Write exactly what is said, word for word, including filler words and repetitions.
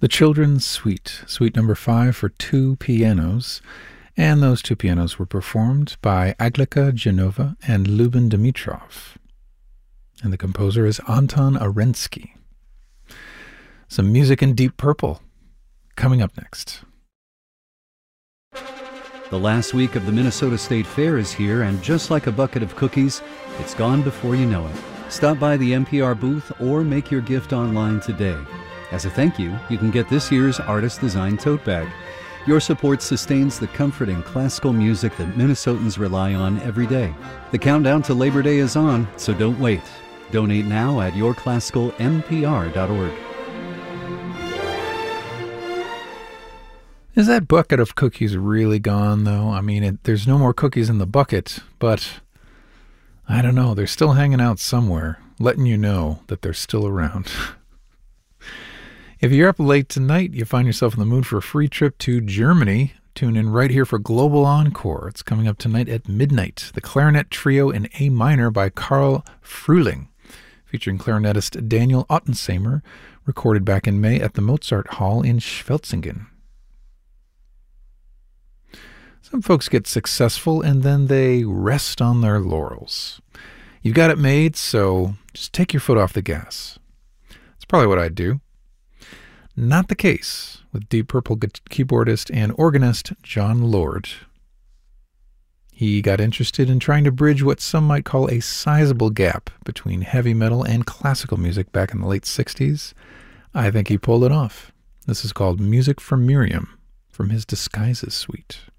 The Children's Suite, Suite number five for two pianos, and those two pianos were performed by Aglika Genova and Luben Dimitrov. And the composer is Anton Arensky. Some music in Deep Purple, coming up next. The last week of the Minnesota State Fair is here, and just like a bucket of cookies, it's gone before you know it. Stop by the N P R booth or make your gift online today. As a thank you, you can get this year's artist-designed tote bag. Your support sustains the comforting classical music that Minnesotans rely on every day. The countdown to Labor Day is on, so don't wait. Donate now at your classical n p r dot org. Is that bucket of cookies really gone, though? I mean, it, there's no more cookies in the bucket, but I don't know. They're still hanging out somewhere, letting you know that they're still around. If you're up late tonight, you find yourself in the mood for a free trip to Germany, tune in right here for Global Encore. It's coming up tonight at midnight. The Clarinet Trio in A minor by Karl Frühling, featuring clarinetist Daniel Ottensamer, recorded back in May at the Mozart Hall in Schwetzingen. Some folks get successful and then they rest on their laurels. You've got it made, so just take your foot off the gas. That's probably what I'd do. Not the case with Deep Purple keyboardist and organist Jon Lord. He got interested in trying to bridge what some might call a sizable gap between heavy metal and classical music back in the late sixties. I think he pulled it off. This is called Music for Miriam from his Disguises suite.